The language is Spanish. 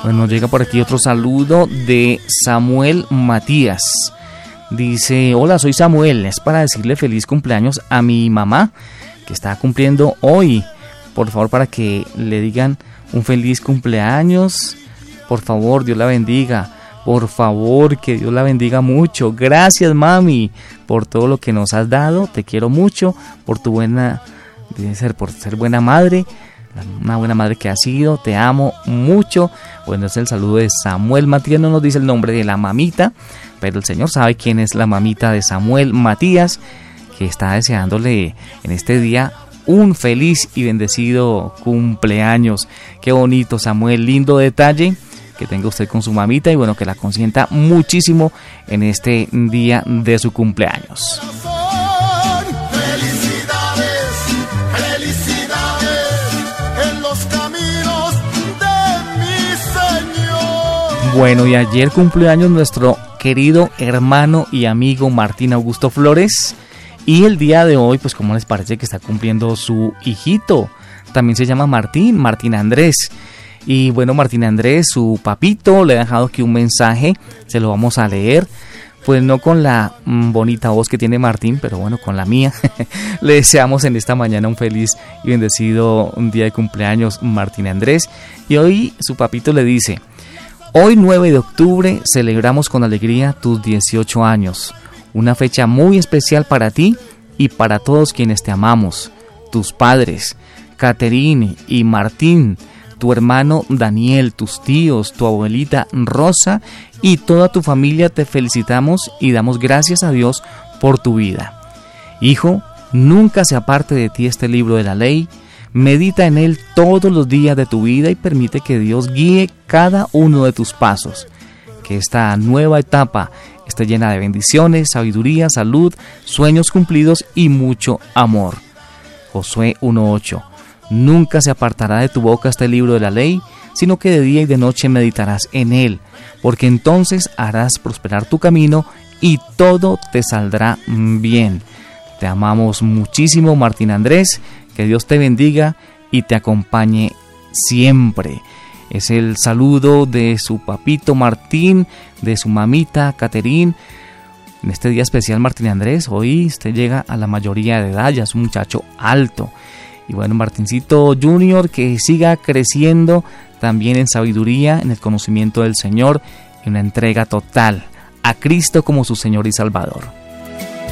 Bueno, llega por aquí otro saludo de Samuel Matías. Dice: hola, soy Samuel, es para decirle feliz cumpleaños a mi mamá, que está cumpliendo hoy. Por favor, para que le digan un feliz cumpleaños. Por favor, Dios la bendiga. Por favor, que Dios la bendiga mucho. Gracias, mami, por todo lo que nos has dado. Te quiero mucho, por tu buena, por ser buena madre. Una buena madre que has sido, te amo mucho. Bueno, es el saludo de Samuel Matías. No nos dice el nombre de la mamita, pero el Señor sabe quién es la mamita de Samuel Matías, que está deseándole en este día un feliz y bendecido cumpleaños. Qué bonito, Samuel, lindo detalle que tenga usted con su mamita, y bueno, que la consienta muchísimo en este día de su cumpleaños. Bueno, y ayer cumplió años nuestro querido hermano y amigo Martín Augusto Flores, y el día de hoy, pues ¿cómo les parece que está cumpliendo su hijito? También se llama Martín Andrés. Y bueno, Martín Andrés, su papito, le ha dejado aquí un mensaje, se lo vamos a leer. Pues no con la bonita voz que tiene Martín, pero bueno, con la mía. Le deseamos en esta mañana un feliz y bendecido día de cumpleaños, Martín Andrés. Y hoy su papito le dice: hoy 9 de octubre celebramos con alegría tus 18 años. Una fecha muy especial para ti y para todos quienes te amamos. Tus padres, Caterine y Martín, tu hermano Daniel, tus tíos, tu abuelita Rosa y toda tu familia, te felicitamos y damos gracias a Dios por tu vida. Hijo, nunca se aparte de ti este libro de la ley. Medita en él todos los días de tu vida y permite que Dios guíe cada uno de tus pasos. Que esta nueva etapa esté llena de bendiciones, sabiduría, salud, sueños cumplidos y mucho amor. Josué 1:8. Nunca se apartará de tu boca este libro de la ley, sino que de día y de noche meditarás en él, porque entonces harás prosperar tu camino y todo te saldrá bien. Te amamos muchísimo, Martín Andrés, que Dios te bendiga y te acompañe siempre. Es el saludo de su papito Martín, de su mamita Caterine. En este día especial, Martín Andrés, hoy usted llega a la mayoría de edad, ya es un muchacho alto. Y bueno, Martincito Junior, que siga creciendo también en sabiduría, en el conocimiento del Señor, en una entrega total a Cristo como su Señor y Salvador.